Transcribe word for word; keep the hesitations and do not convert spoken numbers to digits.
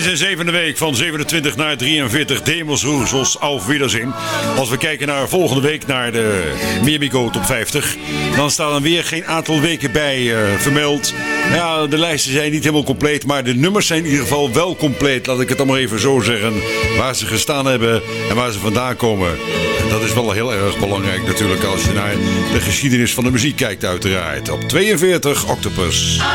een zevende week van zevenentwintig naar drieënveertig. Demos Roezels, auf Wiedersehen. Als we kijken naar volgende week naar de Miamigo Top vijftig. Dan staan er weer geen aantal weken bij uh, vermeld. Ja, de lijsten zijn niet helemaal compleet. Maar de nummers zijn in ieder geval wel compleet. Laat ik het dan maar even zo zeggen. Waar ze gestaan hebben en waar ze vandaan komen. En dat is wel heel erg belangrijk natuurlijk. Als je naar de geschiedenis van de muziek kijkt uiteraard. Op tweeënveertig Octopus.